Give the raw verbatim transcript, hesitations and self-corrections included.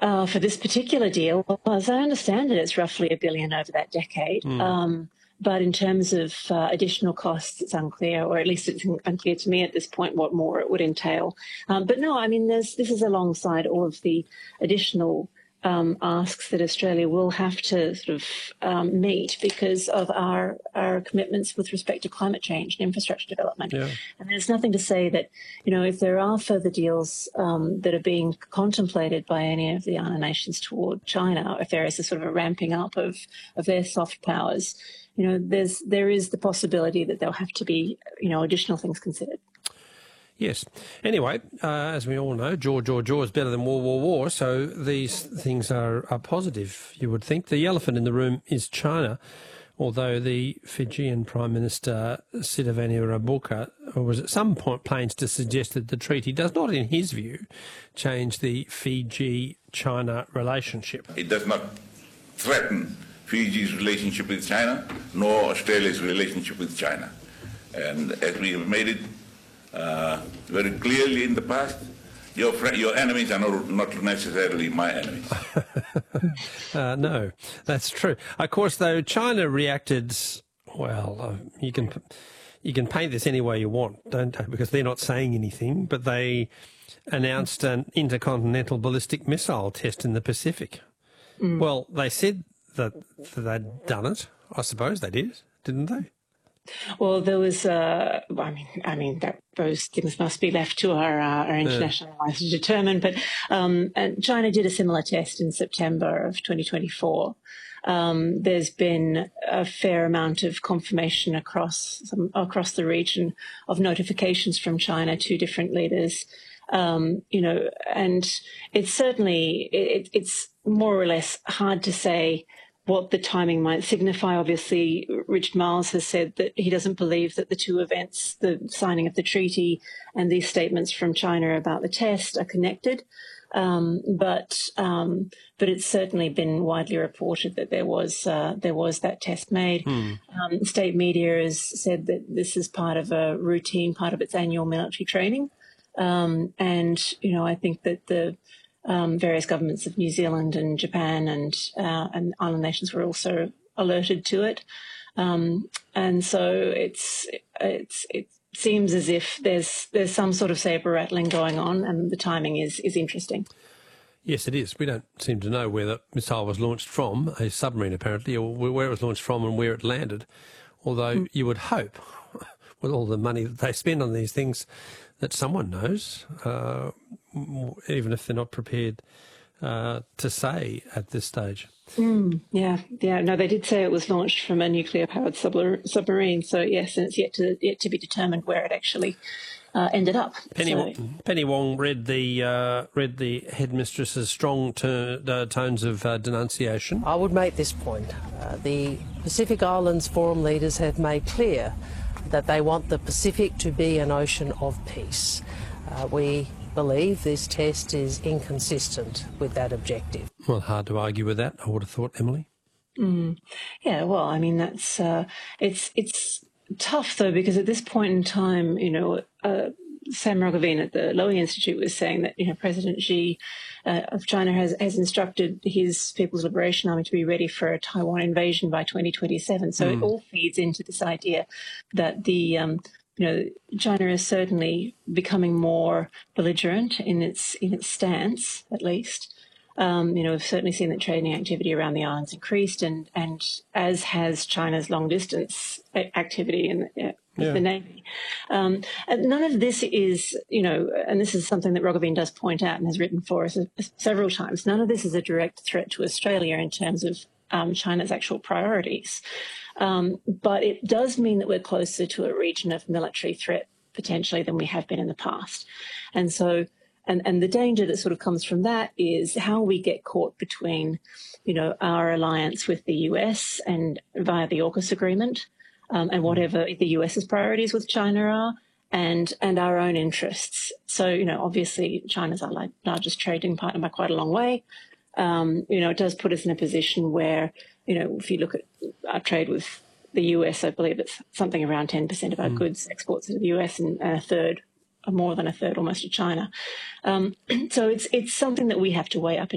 Uh, for this particular deal, well, as I understand it, it's roughly a billion over that decade. Mm. Um, but in terms of uh, additional costs, it's unclear, or at least it's unclear to me at this point what more it would entail. Um, but no, I mean, there's, this is alongside all of the additional um, asks that Australia will have to sort of um, meet because of our, our commitments with respect to climate change and infrastructure development. Yeah. And there's nothing to say that, you know, if there are further deals um, that are being contemplated by any of the island nations toward China, if there is a sort of a ramping up of, of their soft powers, you know, there's there is the possibility that there'll have to be, you know, additional things considered. Yes. Anyway, uh, as we all know, jaw, jaw, jaw is better than war, war, war. So these things are, are positive, you would think. The elephant in the room is China, although the Fijian Prime Minister, Siddhavani Rabuka, was at some point pains to suggest that the treaty does not, in his view, change the Fiji-China relationship. It does not threaten Fiji's relationship with China, nor Australia's relationship with China. And as we have made it Uh, very clearly in the past, your fr your enemies are not, not necessarily my enemies. uh, no, that's true. Of course, though, China reacted, well, uh, you can you can paint this any way you want, don't they? Because they're not saying anything, but they announced an intercontinental ballistic missile test in the Pacific. Mm. Well, they said that, that they'd done it. I suppose they did, didn't they? Well, there was, uh, I mean, I mean that those things must be left to our, uh, our international allies to determine. But um, and China did a similar test in September of twenty twenty-four. Um, there's been a fair amount of confirmation across some, across the region of notifications from China to different leaders. Um, you know, and it's certainly it, it's more or less hard to say what the timing might signify. Obviously, Richard Marles has said that he doesn't believe that the two events, the signing of the treaty and these statements from China about the test, are connected. Um, but um, but it's certainly been widely reported that there was uh, there was that test made. Hmm. Um, state media has said that this is part of a routine, part of its annual military training. Um, and, you know, I think that the Um, various governments of New Zealand and Japan and uh, and island nations were also alerted to it, um, and so it's it's it seems as if there's there's some sort of saber rattling going on, and the timing is is interesting. Yes, it is. We don't seem to know where the missile was launched from, a submarine apparently, or where it was launched from and where it landed. Although mm. you would hope, with all the money that they spend on these things, that someone knows, uh, even if they're not prepared uh, to say at this stage. Mm, yeah, yeah. No, they did say it was launched from a nuclear-powered submarine. So yes, and it's yet to yet to be determined where it actually uh, ended up. Penny, so. Penny Wong read the uh, read the headmistress's strong ter uh, tones of uh, denunciation. I would make this point: uh, the Pacific Islands Forum leaders have made clear that they want the Pacific to be an ocean of peace. Uh, we believe this test is inconsistent with that objective. Well, hard to argue with that, I would have thought, Emily. Mm. Yeah, well, I mean, that's uh, it's it's tough though, because at this point in time, you know, uh, Sam Roggeveen at the Lowy Institute was saying that, you know, President Xi uh, of China has, has instructed his People's Liberation Army to be ready for a Taiwan invasion by twenty twenty-seven. So mm. it all feeds into this idea that the, um, you know, China is certainly becoming more belligerent in its in its stance, at least. Um, you know, we've certainly seen that trading activity around the islands increased, and, and as has China's long-distance activity in the, uh, with yeah. the Navy. Um, and none of this is, you know, and this is something that Roggeveen does point out and has written for us several times, none of this is a direct threat to Australia in terms of um, China's actual priorities. Um, but it does mean that we're closer to a region of military threat, potentially, than we have been in the past. And so And, and the danger that sort of comes from that is how we get caught between, you know, our alliance with the U S and via the AUKUS agreement um, and whatever the US's priorities with China are, and and our own interests. So, you know, obviously China's our largest trading partner by quite a long way. Um, you know, it does put us in a position where, you know, if you look at our trade with the U S, I believe it's something around ten percent of our mm. goods exports into the U S and a third, more than a third almost, to China. Um, so it's it's something that we have to weigh up in